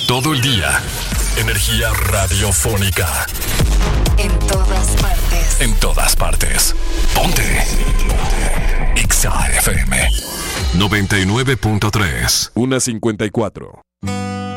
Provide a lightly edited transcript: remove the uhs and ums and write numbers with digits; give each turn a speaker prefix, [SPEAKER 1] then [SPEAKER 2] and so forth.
[SPEAKER 1] Todo el día. Energía radiofónica.
[SPEAKER 2] En todas partes.
[SPEAKER 1] En todas partes. Ponte. Exa FM 99.3.
[SPEAKER 3] 1:54.